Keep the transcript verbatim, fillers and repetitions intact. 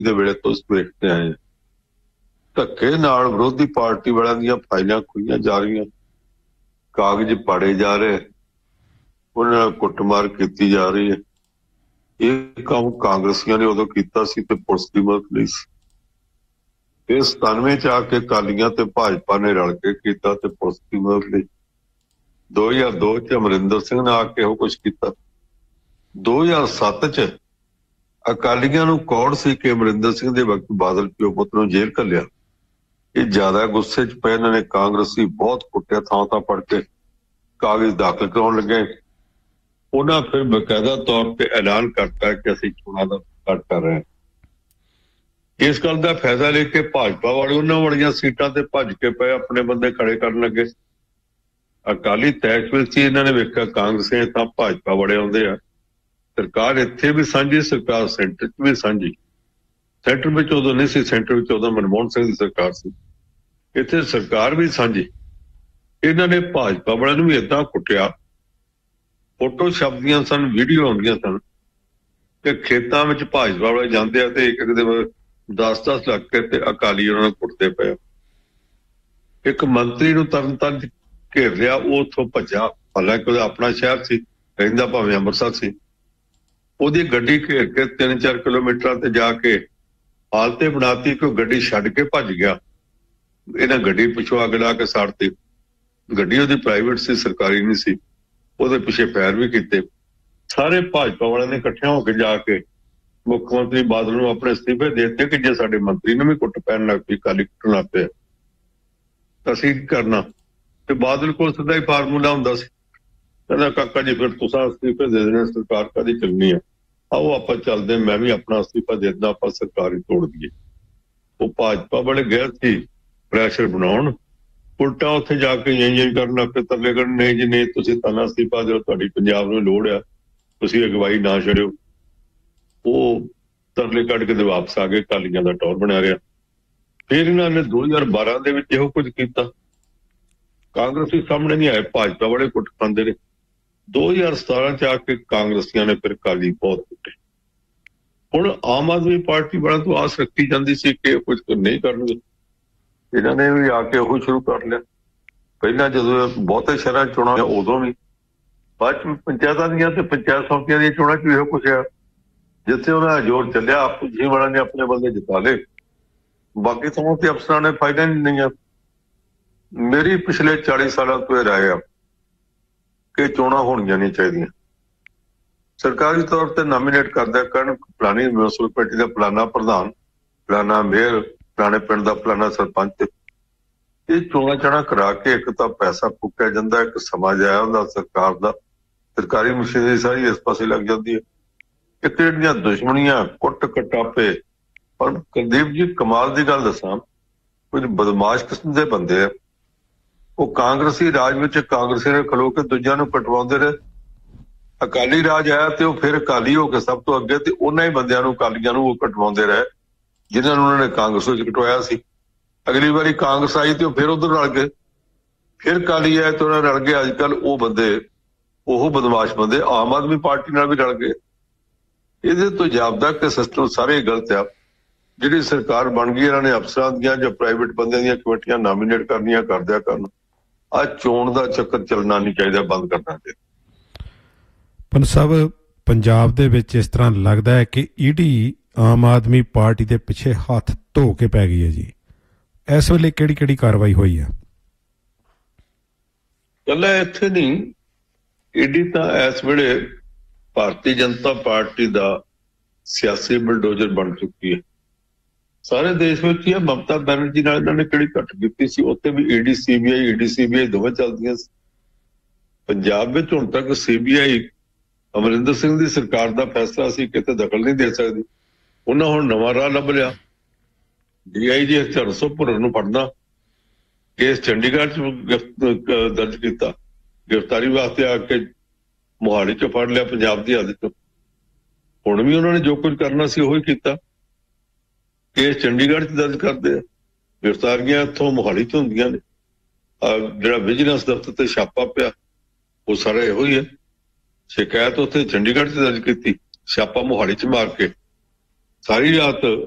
ਦੇ ਵੇਲੇ ਤੋਂ ਵੇਖਦੇ ਆਏ ਹਾਂ। ਧੱਕੇ ਨਾਲ ਵਿਰੋਧੀ ਪਾਰਟੀ ਵਾਲਿਆਂ ਦੀਆਂ ਫਾਈਲਾਂ ਖੋਹੀਆਂ ਜਾ ਰਹੀਆਂ, ਕਾਗਜ਼ ਪਾੜੇ ਜਾ ਰਹੇ, ਉਹਨਾਂ ਨਾਲ ਕੁੱਟਮਾਰ ਕੀਤੀ ਜਾ ਰਹੀ ਹੈ। ਇਹ ਕੰਮ ਕਾਂਗਰਸੀਆਂ ਨੇ ਉਦੋਂ ਕੀਤਾ ਸੀ ਤੇ ਪੁਲਿਸ ਦੀ ਮਦਦ ਲਈ ਸੀ। ਇਹ ਸਤਾਨਵੇਂ ਚ ਆ ਕੇ ਅਕਾਲੀਆਂ ਤੇ ਭਾਜਪਾ ਨੇ ਰਲ ਕੇ ਕੀਤਾ ਤੇ ਪੁਲਿਸ ਦੀ ਮਦਦ ਲਈ। ਦੋ ਹਜ਼ਾਰ ਦੋ ਚ ਅਮਰਿੰਦਰ ਸਿੰਘ ਨੇ ਆ ਕੇ ਉਹ ਕੁਛ ਕੀਤਾ। ਦੋ ਹਜ਼ਾਰ ਸੱਤ ਚ ਅਕਾਲੀਆਂ ਨੂੰ ਕੌੜ ਸੀ ਕਿ ਅਮਰਿੰਦਰ ਸਿੰਘ ਦੇ ਵਕਤ ਬਾਦਲ ਪਿਓ ਪੁੱਤ ਨੂੰ ਜੇਲ੍ਹ ਘੱਲਿਆ। ਇਹ ਜ਼ਿਆਦਾ ਗੁੱਸੇ ਚ ਪਏ, ਇਹਨਾਂ ਨੇ ਕਾਂਗਰਸੀ ਬਹੁਤ ਕੁੱਟਿਆ, ਥਾਂ ਥਾਂ ਪੜ ਕੇ ਕਾਗਜ਼ ਦਾਖਲ ਕਰਾਉਣ ਲੱਗੇ। ਉਹਨਾਂ ਫਿਰ ਬਕਾਇਦਾ ਤੌਰ ਤੇ ਐਲਾਨ ਕਰਤਾ ਕਿ ਅਸੀਂ ਚੋਣਾਂ ਦਾ ਕੱਟ ਕਰ ਰਹੇ ਹਾਂ। ਇਸ ਗੱਲ ਦਾ ਫਾਇਦਾ ਲੈ ਕੇ ਭਾਜਪਾ ਵਾਲੇ ਉਹਨਾਂ ਵਾਲੀਆਂ ਸੀਟਾਂ ਤੇ ਭੱਜ ਕੇ ਪਏ, ਆਪਣੇ ਬੰਦੇ ਖੜੇ ਕਰਨ ਲੱਗੇ। ਅਕਾਲੀ ਤੈਸ਼ ਵਿੱਚ ਸੀ, ਇਹਨਾਂ ਨੇ ਵੇਖਿਆ ਕਾਂਗਰਸੇ ਤਾਂ ਭਾਜਪਾ ਵਾਲੇ ਆਉਂਦੇ ਆ। ਸਰਕਾਰ ਇੱਥੇ ਵੀ ਸਾਂਝੀ, ਸਰਕਾਰ ਸੈਂਟਰ ਚ ਵੀ ਸਾਂਝੀ। ਸੈਂਟਰ ਵਿੱਚ ਉਦੋਂ ਨਹੀਂ ਸੀ, ਸੈਂਟਰ ਵਿੱਚ ਉਦੋਂ ਮਨਮੋਹਨ ਸਿੰਘ ਦੀ ਸਰਕਾਰ ਸੀ। ਇੱਥੇ ਸਰਕਾਰ ਵੀ ਸਾਂਝੀ। ਇਹਨਾਂ ਨੇ ਭਾਜਪਾ ਵਾਲਿਆਂ ਨੂੰ ਵੀ ਏਦਾਂ ਕੁੱਟਿਆ, ਫੋਟੋ ਛਪਦੀਆਂ ਸਨ, ਵੀਡੀਓ ਆਉਂਦੀਆਂ ਸਨ ਕਿ ਖੇਤਾਂ ਵਿੱਚ ਭਾਜਪਾ ਵਾਲੇ ਜਾਂਦੇ ਆ ਤੇ ਇੱਕ ਇੱਕ ਦੇ ਦਸ ਦਸ ਲੱਖ ਕੇ ਤੇ ਅਕਾਲੀ ਉਹਨਾਂ ਨੂੰ ਕੁੱਟਦੇ ਪਏ। ਇੱਕ ਮੰਤਰੀ ਨੂੰ ਤਰਨ ਤਾਰਨ ਘੇਰ ਲਿਆ, ਉਹ ਉੱਥੋਂ ਭੱਜਾ, ਹਾਲਾਂਕਿ ਉਹਦਾ ਆਪਣਾ ਸ਼ਹਿਰ ਸੀ, ਰਹਿੰਦਾ ਭਾਵੇਂ ਅੰਮ੍ਰਿਤਸਰ ਸੀ। ਉਹਦੀ ਗੱਡੀ ਘੇਰ ਕੇ ਤਿੰਨ ਚਾਰ ਕਿਲੋਮੀਟਰਾਂ ਤੇ ਜਾ ਕੇ ਹਾਲਤੇ ਬਣਾਤੀ ਕਿ ਉਹ ਗੱਡੀ ਛੱਡ ਕੇ ਭੱਜ ਗਿਆ। ਇਹਨਾਂ ਗੱਡੀ ਪਿੱਛੋਂ ਅੱਗ ਲਾ ਕੇ ਸਾੜਤੀ। ਗੱਡੀ ਉਹਦੀ ਪ੍ਰਾਈਵੇਟ ਸੀ, ਸਰਕਾਰੀ ਨਹੀਂ ਸੀ। ਉਹਦੇ ਪਿੱਛੇ ਪੈਰ ਵੀ ਕੀਤੇ। ਸਾਰੇ ਭਾਜਪਾ ਵਾਲਿਆਂ ਨੇ ਇਕੱਠਿਆਂ ਹੋ ਕੇ ਜਾ ਕੇ ਮੁੱਖ ਮੰਤਰੀ ਬਾਦਲ ਨੂੰ ਆਪਣੇ ਅਸਤੀਫੇ ਦੇ ਦਿੱਤੇ ਕਿ ਜੇ ਸਾਡੇ ਮੰਤਰੀ ਨੂੰ ਵੀ ਕੁੱਟ ਪੈਣ ਲੱਗ ਪਈ, ਕਾਲੀ ਕੁੱਟਣ ਲੱਗ ਪਿਆ, ਤਾਂ ਅਸੀਂ ਕੀ ਕਰਨਾ। ਤੇ ਬਾਦਲ ਕੋਲ ਸਿੱਧਾ ਹੀ ਫਾਰਮੂਲਾ ਹੁੰਦਾ ਸੀ, ਕਹਿੰਦਾ ਕਾਕਾ ਜੀ ਫਿਰ ਤੁਸੀਂ ਅਸਤੀਫੇ ਦੇ ਦੇਣੇ, ਸਰਕਾਰ ਕਦੀ ਚੱਲਣੀ ਆ, ਆਓ ਆਪਾਂ ਚੱਲਦੇ, ਮੈਂ ਵੀ ਆਪਣਾ ਅਸਤੀਫਾ ਦੇ ਦਿੰਦਾ, ਆਪਾਂ ਸਰਕਾਰ ਹੀ ਤੋੜ ਦਈਏ। ਉਹ ਭਾਜਪਾ ਵਾਲੇ ਗਏ ਸੀ ਪ੍ਰੈਸ਼ਰ ਬਣਾਉਣ, ਉਲਟਾ ਉੱਥੇ ਜਾ ਕੇ ਇੰਜ ਕਰਨ ਲੱਗ ਪਏ, ਤਰਲੇ ਕਰਨ, ਨਹੀਂ ਜੀ ਨਹੀਂ, ਤੁਸੀਂ ਤਾਂ ਅਸਤੀਫਾ ਦਿਓ, ਤੁਹਾਡੀ ਪੰਜਾਬ ਨੂੰ ਲੋੜ ਆ, ਤੁਸੀਂ ਅਗਵਾਈ ਨਾ ਛੱਡਿਓ। ਉਹ ਤਰਲੇ ਕੱਢ ਕੇ ਤੇ ਵਾਪਸ ਆ ਗਏ, ਅਕਾਲੀਆਂ ਦਾ ਟੌਰ ਬਣਿਆ ਰਿਹਾ। ਫਿਰ ਇਹਨਾਂ ਨੇ ਦੋ ਹਜ਼ਾਰ ਬਾਰਾਂ ਦੇ ਵਿੱਚ ਇਹੋ ਕੁਝ ਕੀਤਾ। ਕਾਂਗਰਸੀ ਸਾਹਮਣੇ ਨਹੀਂ ਆਏ, ਭਾਜਪਾ ਵਾਲੇ ਕੁੱਟ ਖਾਂਦੇ ਨੇ। ਦੋ ਹਜ਼ਾਰ ਸਤਾਰਾਂ ਚ ਆ ਕੇ ਕਾਂਗਰਸੀਆਂ ਨੇ ਫਿਰ ਅਕਾਲੀ ਬਹੁਤ ਕੁੱਟੇ। ਹੁਣ ਆਮ ਆਦਮੀ ਪਾਰਟੀ ਵਾਲਿਆਂ ਤੋਂ ਆਸ ਰੱਖੀ ਜਾਂਦੀ ਸੀ ਕਿ ਕੁਝ ਨਹੀਂ ਕਰਨਗੇ, ਇਹਨਾਂ ਨੇ ਵੀ ਆ ਕੇ ਉਹ ਸ਼ੁਰੂ ਕਰ ਲਿਆ। ਪਹਿਲਾਂ ਜਦੋਂ ਬਹੁਤੇ ਸ਼ਹਿਰਾਂ ਚ ਚੋਣਾਂ ਉਦੋਂ ਵੀ, ਬਾਅਦ ਚ ਪੰਚਾਇਤਾਂ ਦੀਆਂ ਤੇ ਪੰਚਾਇਤ ਸਮਿਤੀਆਂ ਦੀਆਂ ਚੋਣਾਂ ਚ ਵੀ ਇਹੋ ਕੁਛ ਆ, ਜਿੱਥੇ ਉਹਨਾਂ ਦਾ ਜ਼ੋਰ ਚੱਲਿਆ, ਆਪੂ ਜੀ ਵਾਲਿਆਂ ਨੇ ਆਪਣੇ ਬੰਦੇ ਜਿਤਾ ਲਏ, ਬਾਕੀ ਥਾਵਾਂ ਤੇ ਅਫਸਰਾਂ ਨੇ ਫਾਇਦਾ ਨਹੀਂ ਲਈਆਂ। ਮੇਰੀ ਪਿਛਲੇ ਚਾਲੀ ਸਾਲਾਂ ਤੋਂ ਇਹ ਰਾਏ ਆ ਕਿ ਚੋਣਾਂ ਹੋਣੀਆਂ ਨਹੀਂ ਚਾਹੀਦੀਆਂ। ਸਰਕਾਰੀ ਤੌਰ ਤੇ ਨਾਮੀਨੇਟ ਕਰਦਿਆ ਕਰਨ, ਫਲਾਣੀ ਮਿਊਨਿਸਪੈਲਿਟੀ ਦਾ ਫਲਾਣਾ ਪ੍ਰਧਾਨ, ਫਲਾਣਾ ਮੇਅਰ, ਫਲਾਣੇ ਪਿੰਡ ਦਾ ਫਲਾਣਾ ਸਰਪੰਚ, ਇਹ ਚੋਣਾਂ ਚਾਣਾ ਕਰਾ ਕੇ ਇੱਕ ਤਾਂ ਪੈਸਾ ਫੂਕਿਆ ਜਾਂਦਾ, ਇੱਕ ਸਮਾਂ ਜਾਇਆ ਹੁੰਦਾ ਸਰਕਾਰ ਦਾ, ਸਰਕਾਰੀ ਮਸ਼ੀਨਰੀ ਸਾਰੀ ਇਸ ਪਾਸੇ ਲੱਗ ਜਾਂਦੀ ਹੈ। ਇੱਕ ਜਿਹੜੀਆਂ ਦੁਸ਼ਮਣੀਆਂ, ਕੁੱਟ ਕਟਾਪੇ। ਪਰ ਕੁਲਦੀਪ ਜੀ ਕਮਾਲ ਦੀ ਗੱਲ ਦੱਸਾਂ, ਕੁਝ ਬਦਮਾਸ਼ ਕਿਸਮ ਦੇ ਬੰਦੇ ਆ, ਉਹ ਕਾਂਗਰਸੀ ਰਾਜ ਵਿੱਚ ਕਾਂਗਰਸੀ ਨੇ ਖਲੋ ਕੇ ਦੂਜਿਆਂ ਨੂੰ ਕਟਵਾਉਂਦੇ ਰਹੇ। ਅਕਾਲੀ ਰਾਜ ਆਇਆ ਤੇ ਉਹ ਫਿਰ ਅਕਾਲੀ ਹੋ ਕੇ ਸਭ ਤੋਂ ਅੱਗੇ, ਤੇ ਉਹਨਾਂ ਹੀ ਬੰਦਿਆਂ ਨੂੰ, ਅਕਾਲੀਆਂ ਨੂੰ ਉਹ ਕਟਵਾਉਂਦੇ ਰਹੇ ਜਿਨ੍ਹਾਂ ਨੂੰ ਉਹਨਾਂ ਨੇ ਕਾਂਗਰਸ ਵਿੱਚ ਕਟਵਾਇਆ ਸੀ। ਅਗਲੀ ਵਾਰੀ ਕਾਂਗਰਸ ਆਈ ਤੇ ਉਹ ਫਿਰ ਉਧਰ ਰਲ ਗਏ, ਫਿਰ ਅਕਾਲੀ ਆਏ ਤੇ ਉਹਨਾਂ ਰਲ ਗਏ। ਅੱਜ ਕੱਲ ਉਹ ਬੰਦੇ, ਉਹ ਬਦਮਾਸ਼ ਬੰਦੇ ਆਮ ਆਦਮੀ ਪਾਰਟੀ ਨਾਲ ਵੀ ਰਲ ਗਏ। ਇਹਦੇ ਤੋਂ ਜਾਪਦਾ ਕਿ ਸਿਸਟਮ ਸਾਰੇ ਗਲਤ ਆ। ਜਿਹੜੀ ਸਰਕਾਰ ਬਣ ਗਈ, ਇਹਨਾਂ ਨੇ ਅਫਸਰਾਂ ਦੀਆਂ ਜਾਂ ਪ੍ਰਾਈਵੇਟ ਬੰਦਿਆਂ ਦੀਆਂ ਕਮੇਟੀਆਂ ਨਾਮੀਨੇਟ ਕਰਨੀਆਂ, ਕਰਦਿਆ ਕਰਨ। ਆਹ ਚੋਣ ਦਾ ਚੱਕਰ ਚੱਲਣਾ ਨਹੀਂ ਚਾਹੀਦਾ, ਬੰਦ ਕਰਨਾ ਚਾਹੀਦਾ। ਪੰਨ ਸਾਹਿਬ, ਪੰਜਾਬ ਦੇ ਵਿੱਚ ਇਸ ਤਰ੍ਹਾਂ ਲੱਗਦਾ ਹੈ ਕਿ ਈਡੀ ਆਮ ਆਦਮੀ ਪਾਰਟੀ ਦੇ ਪਿੱਛੇ ਹੱਥ ਧੋ ਕੇ ਪੈ ਗਈ ਹੈ ਜੀ। ਇਸ ਵੇਲੇ ਕਿਹੜੀ ਕਿਹੜੀ ਕਾਰਵਾਈ ਹੋਈ ਆ? ਕੱਲਾ ਇੱਥੇ ਨਹੀਂ, ਈਡੀ ਤਾਂ ਇਸ ਵੇਲੇ ਭਾਰਤੀ ਜਨਤਾ ਪਾਰਟੀ ਦਾ ਸਿਆਸੀ ਬਲਡੋਜ਼ਰ ਬਣ ਚੁੱਕੀ ਹੈ। ਸਾਰੇ ਦੇਸ਼ ਵਿੱਚ ਹੀ ਹੈ। ਮਮਤਾ ਬੈਨਰਜੀ ਨਾਲ ਇਹਨਾਂ ਨੇ ਕਿਹੜੀ ਘੱਟ ਕੀਤੀ ਸੀ, ਉੱਥੇ ਵੀ ਈਡੀ ਸੀਬੀਆਈ, ਈਡੀ ਸੀਬੀਆਈ ਦੋਵੇਂ ਚੱਲਦੀਆਂ ਸੀ। ਪੰਜਾਬ ਵਿੱਚ ਹੁਣ ਤੱਕ ਸੀਬੀਆਈ ਅਮਰਿੰਦਰ ਸਿੰਘ ਦੀ ਸਰਕਾਰ ਦਾ ਫੈਸਲਾ ਸੀ, ਕਿਤੇ ਦਖਲ ਨਹੀਂ ਦੇ ਸਕਦੀ। ਉਹਨਾਂ ਹੁਣ ਨਵਾਂ ਰਾਹ ਲੱਭ ਲਿਆ, ਡੀਆਈਜੀ ਹਰਸੋ ਭੁੱਲਰ ਨੂੰ ਫੜਨਾ, ਕੇਸ ਚੰਡੀਗੜ੍ਹ ਚ ਦਰਜ ਕੀਤਾ, ਗ੍ਰਿਫਤਾਰੀ ਵਾਸਤੇ ਆ ਕੇ ਮੋਹਾਲੀ ਚੋਂ ਫੜ ਲਿਆ, ਪੰਜਾਬ ਦੀ ਹੱਦ ਚੋਂ। ਹੁਣ ਵੀ ਉਹਨਾਂ ਨੇ ਜੋ ਕੁਝ ਕਰਨਾ ਸੀ ਉਹੀ ਕੀਤਾ। ਕੇਸ ਚੰਡੀਗੜ੍ਹ ਚ ਦਰਜ ਕਰਦੇ ਆ, ਗ੍ਰਿਫਤਾਰੀਆਂ ਇੱਥੋਂ ਮੋਹਾਲੀ ਚ ਹੁੰਦੀਆਂ ਨੇ। ਜਿਹੜਾ ਵਿਜੀਲੈਂਸ ਦਫ਼ਤਰ ਤੇ ਛਾਪਾ ਪਿਆ, ਉਹ ਸਾਰਾ ਇਹੋ ਹੀ ਹੈ। ਸ਼ਿਕਾਇਤ ਉੱਥੇ ਚੰਡੀਗੜ੍ਹ ਚ ਦਰਜ ਕੀਤੀ, ਛਾਪਾ ਮੋਹਾਲੀ ਚ ਮਾਰ ਕੇ ਸਾਰੀ ਰਾਤ